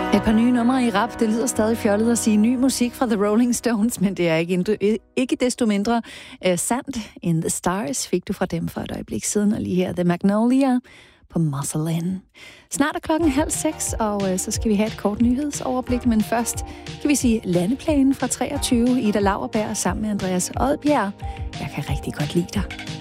Et par nye numre i rap, det lyder stadig fjollet at sige ny musik fra The Rolling Stones, men det er ikke desto mindre sandt. In the Stars fik du fra dem for et øjeblik siden, og lige her The Magnolia på Muscle In. Snart er 5:30, og så skal vi have et kort nyhedsoverblik, men først kan vi sige landeplanen fra 23. Ida Lauerberg sammen med Andreas Odbjerg. Jeg kan rigtig godt lide dig.